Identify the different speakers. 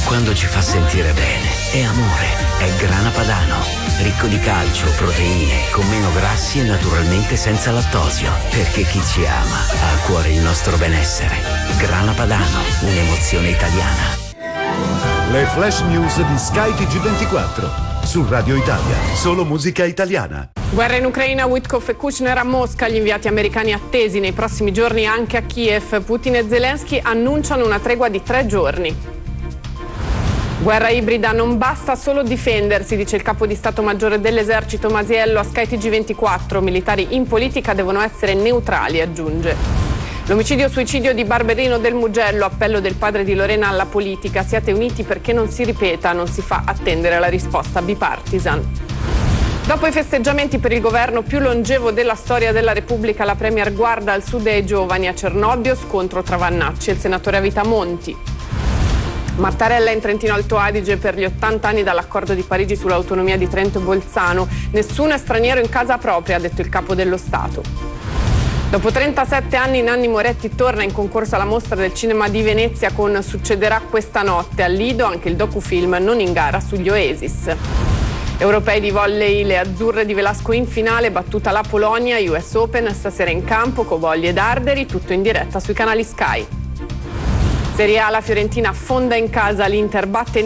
Speaker 1: quando ci fa sentire bene. È amore, è Grana Padano. Ricco di calcio, proteine, con meno grassi e naturalmente senza lattosio. Perché chi ci ama ha a cuore il nostro benessere. Grana Padano, un'emozione italiana.
Speaker 2: Le flash news di Sky TG24. Su Radio Italia, solo musica italiana.
Speaker 3: Guerra in Ucraina, Witkoff e Kushner a Mosca, gli inviati americani attesi nei prossimi giorni anche a Kiev. Putin e Zelensky annunciano una tregua di 3 giorni. Guerra ibrida, non basta solo difendersi, dice il capo di Stato Maggiore dell'Esercito Masiello a Sky TG24. Militari in politica devono essere neutrali, aggiunge. L'omicidio-suicidio di Barberino del Mugello, appello del padre di Lorena alla politica. Siate uniti perché non si ripeta, non si fa attendere la risposta bipartisan. Dopo i festeggiamenti per il governo più longevo della storia della Repubblica, la Premier guarda al sud e ai giovani. A Cernobbio, scontro tra Vannacci e il senatore a vita Monti. Mattarella in Trentino Alto Adige per gli 80 anni dall'accordo di Parigi sull'autonomia di Trento e Bolzano. Nessun è straniero in casa propria, ha detto il capo dello Stato. Dopo 37 anni Nanni Moretti torna in concorso alla Mostra del Cinema di Venezia con Succederà questa notte. Al Lido anche il docufilm Non in gara sugli Oasis. Europei di volley, le azzurre di Velasco in finale, battuta la Polonia, US Open stasera in campo, Covogli ed Arderi, tutto in diretta sui canali Sky. Serie A, la Fiorentina affonda in casa, l'Inter batte